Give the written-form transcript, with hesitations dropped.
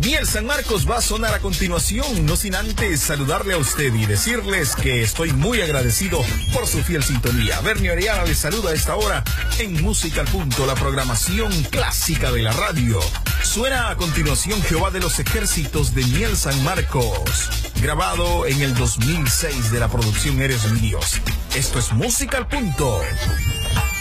Miel San Marcos va a sonar a continuación, no sin antes saludarle a usted y decirles que estoy muy agradecido por su fiel sintonía. Bernie Orellana les saluda a esta hora en Música al Punto, la programación clásica de la radio. Suena a continuación Jehová de los Ejércitos de Miel San Marcos, grabado en el 2006 de la producción Eres mi Dios. Esto es Música al Punto.